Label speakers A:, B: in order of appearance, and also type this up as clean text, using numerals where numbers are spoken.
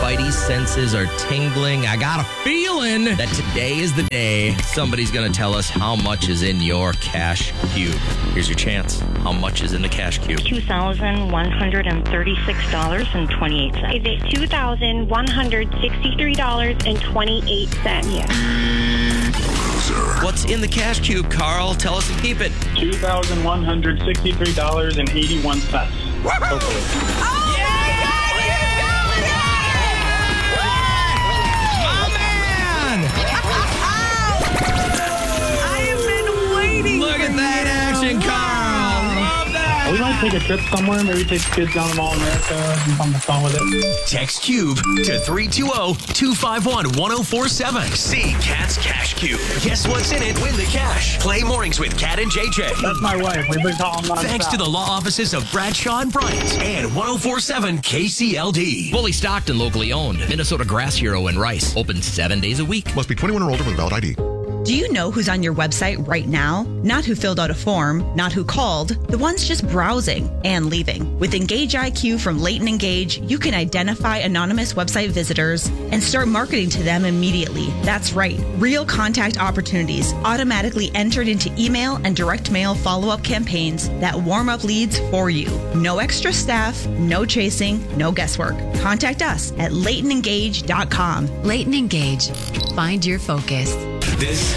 A: spidey senses are tingling. I got a feeling that today is the day somebody's going to tell us how much is in your cash cube. Here's your chance. How much is in the cash cube?
B: $2,136.28.
C: Is it $2,163.28?
B: Yes.
A: What's in the cash cube, Carl? Tell us and keep it.
D: $2,163.81. Hopefully.
A: Look at that action, Carl. Love that.
D: We might take a trip somewhere. Maybe take the kids down to Mall America and have fun with it.
E: Text Cube to 320-251-1047. See Cat's Cash Cube. Guess what's in it? Win the cash. Play mornings with Cat and JJ.
D: That's my wife. We've been calling nonstop.
E: Thanks to the law offices of Bradshaw and Bryant and 1047 KCLD.
A: Fully stocked and locally owned. Minnesota Grass Hero and Rice. Open 7 days a week.
F: Must be 21 or older with a valid ID.
G: Do you know who's on your website right now? Not who filled out a form, not who called, the ones just browsing and leaving. With Engage IQ from Leighton Engage, you can identify anonymous website visitors and start marketing to them immediately. That's right, real contact opportunities automatically entered into email and direct mail follow-up campaigns that warm up leads for you. No extra staff, no chasing, no guesswork. Contact us at LeightonEngage.com.
H: Leighton Engage. Find your focus.
E: This